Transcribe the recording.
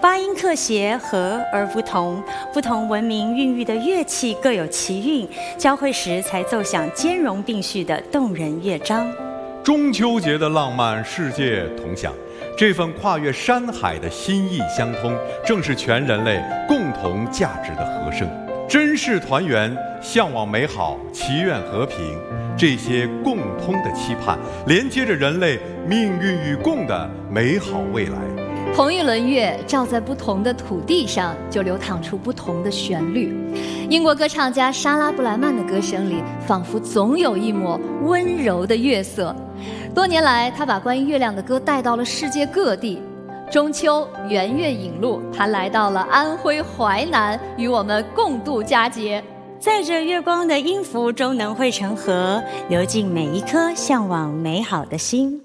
八音克谐，和而不同，不同文明孕育的乐器各有其韵，交汇时才奏响兼容并蓄的动人乐章。 中秋节的浪漫，世界同享。这份跨越山海的心意相通，正是全人类共同价值的和声。珍视团圆，向往美好，祈愿和平，这些共通的期盼，连接着人类命运与共的美好未来。 同一轮月照在不同的土地上，就流淌出不同的旋律。英国歌唱家莎拉·布莱曼的歌声里，仿佛总有一抹温柔的月色。多年来，他把关于月亮的歌带到了世界各地。中秋圆月引路，他来到了安徽淮南，与我们共度佳节。 在这月光的音符中能汇成河，流进每一颗向往美好的心。